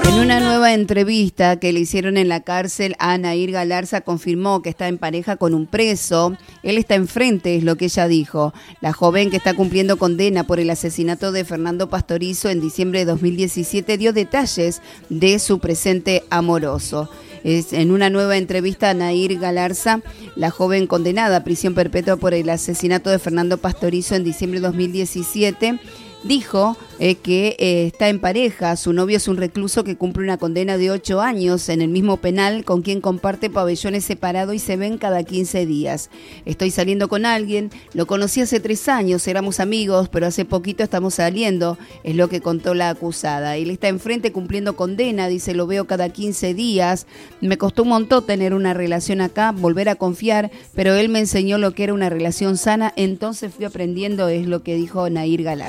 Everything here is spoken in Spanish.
En una nueva entrevista que le hicieron en la cárcel a Nair Galarza, confirmó que está en pareja con un preso. Él está enfrente, es lo que ella dijo. La joven, que está cumpliendo condena por el asesinato de Fernando Pastorizo en diciembre de 2017, dio detalles de su presente amoroso. En una nueva entrevista a Nair Galarza, la joven condenada a prisión perpetua por el asesinato de Fernando Pastorizo en diciembre de 2017, dijo que está en pareja. Su novio es un recluso que cumple una condena de 8 años en el mismo penal, con quien comparte pabellones separados y se ven cada 15 días. Estoy saliendo con alguien, lo conocí hace 3 años, éramos amigos, pero hace poquito estamos saliendo, es lo que contó la acusada. Él está enfrente cumpliendo condena, dice, lo veo cada 15 días. Me costó un montón tener una relación acá, volver a confiar, pero él me enseñó lo que era una relación sana, entonces fui aprendiendo, es lo que dijo Nair Galarza.